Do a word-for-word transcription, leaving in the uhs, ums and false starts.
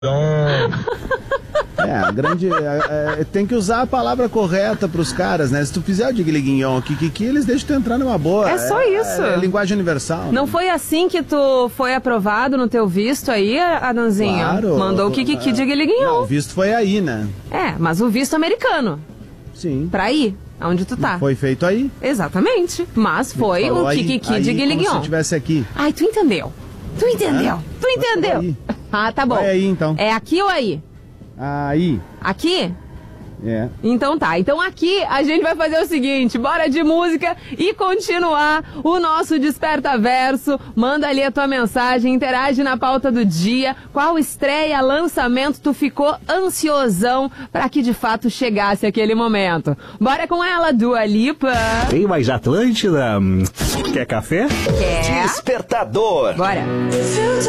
É, a grande. É, é, tem que usar a palavra correta pros caras, né? Se tu fizer o Digliguinhon aqui, que, que eles deixam tu entrar numa boa. É só isso. É, é linguagem universal. Não né? foi assim que tu foi aprovado no teu visto aí, Adanzinho? Claro. Mandou o Kikiki Digliguinhon. Não, o visto foi aí, né? É, mas o visto americano. Sim. Pra ir, aonde tu tá. Foi feito aí. Exatamente. Mas foi o Kikiki Digliguinhon. Como se tivesse aqui. Ai, tu entendeu. Tu entendeu. Ah, tu entendeu. Ah, tá bom. Vai aí, então. É aqui ou aí? Aí. Aqui? É. Então tá, então aqui a gente vai fazer o seguinte, bora de música e continuar o nosso Desperta Verso. Manda ali a tua mensagem, interage na pauta do dia, qual estreia, lançamento tu ficou ansiosão pra que de fato chegasse aquele momento. Bora com ela, Dua Lipa. Tem mais Atlântida? Quer café? Quer? Despertador. Bora.